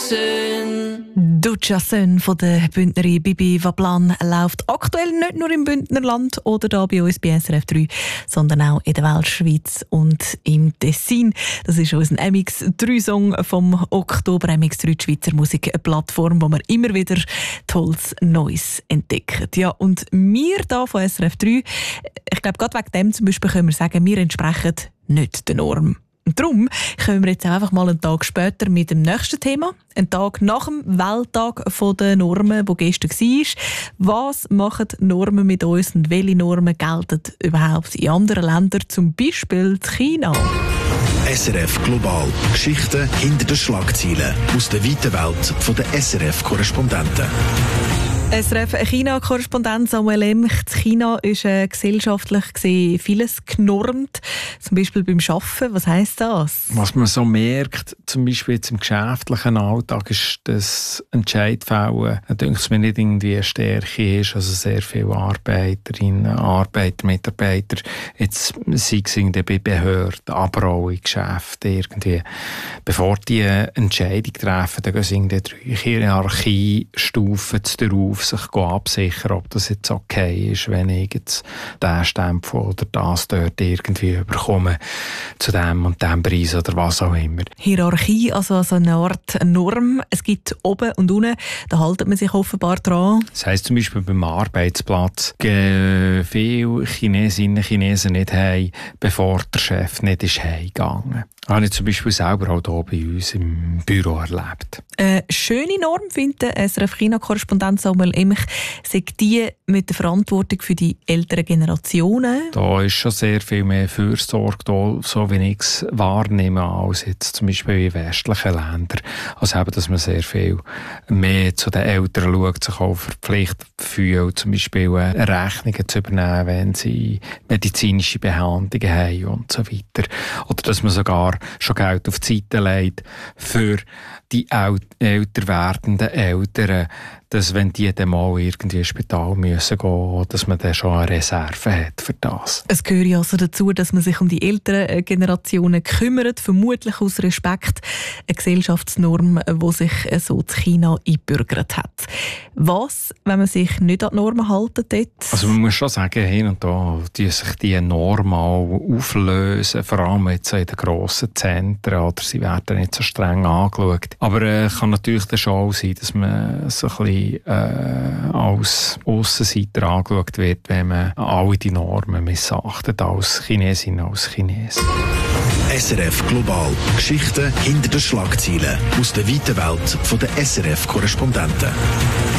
Duccia-Sön von der Bündnerin Bibi Waplan läuft aktuell nicht nur im Bündnerland oder da bei uns bei SRF 3, sondern auch in der Weltschweiz und im Tessin. Das ist unser MX3-Song vom Oktober. MX3, die Schweizer Musikplattform, wo wir immer wieder tolles Neues entdecken. Ja, und wir hier von SRF 3, ich glaube, gerade wegen dem zum Beispiel können wir sagen, wir entsprechen nicht der Norm. Und darum kommen wir jetzt einfach mal einen Tag später mit dem nächsten Thema. Einen Tag nach dem Welttag der Normen, der gestern war. Was machen Normen mit uns und welche Normen gelten überhaupt in anderen Ländern, zum Beispiel in China? SRF Global. Geschichten hinter den Schlagzeilen aus der weiten Welt der SRF-Korrespondenten. SRF China-Korrespondent Samuel Emch. China ist gesellschaftlich gesehen vieles genormt, zum Beispiel beim Arbeiten. Was heisst das? Was man so merkt, zum Beispiel jetzt im geschäftlichen Alltag, ist, dass Entscheidfällen, denke ich, mir nicht irgendwie eine Stärke ist. Also sehr viele Arbeiterinnen, Arbeiter, Mitarbeiter, jetzt sei es bei Behörden, aber auch in Geschäften irgendwie. Bevor die eine Entscheidung treffen, dann gehen sie irgendwie 3 Hierarchiestufen darauf, sich absichern, ob das jetzt okay ist, wenn ich jetzt diesen Stempel oder das dort irgendwie bekomme, zu dem und dem Preis oder was auch immer. Hierarchie, also eine Art Norm. Es gibt oben und unten, da haltet man sich offenbar dran. Das heisst zum Beispiel beim Arbeitsplatz, viele Chinesinnen und Chinesen nicht heim, bevor der Chef nicht ist heimgegangen. Das habe ich zum Beispiel selber auch hier bei uns im Büro erlebt. Eine schöne Norm, findet der SRF-China-Korrespondent Samuel Emch, sagt die mit der Verantwortung für die älteren Generationen. Da ist schon sehr viel mehr Fürsorge da, so wie ich es wahrnehme, als jetzt zum Beispiel in westlichen Ländern. Also eben, dass man sehr viel mehr zu den Eltern schaut, sich auch verpflichtet fühlt, zum Beispiel Rechnungen zu übernehmen, wenn sie medizinische Behandlungen haben und so weiter. Oder dass man sogar schon Geld auf die Seite legt für die älter werdenden Eltern, dass wenn die dann mal irgendwie ins Spital müssen gehen, dass man dann schon eine Reserve hat für das. Es gehört ja also dazu, dass man sich um die älteren Generationen kümmert, vermutlich aus Respekt, eine Gesellschaftsnorm, die sich so in China eingebürgert hat. Was, wenn man sich nicht an die Normen halten dort? Also man muss schon sagen, hin und da die sich die Normen auch auflösen, vor allem jetzt in den grossen Zentren, oder sie werden nicht so streng angeschaut. Aber kann natürlich dann schon auch sein, dass man so ein bisschen als Aussenseiter angeschaut wird, wenn man alle die Normen missachtet, als Chinesin, als Chines. SRF Global. Geschichten hinter den Schlagzeilen aus der weiten Welt der SRF-Korrespondenten.